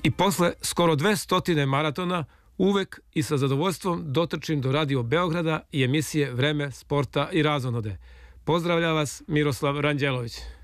I posle skoro 200 maratona uvek i sa zadovoljstvom dotrčim do Radio Beograda i emisije Vreme, sporta i razonode. Pozdravlja vas Miroslav Ranđelović.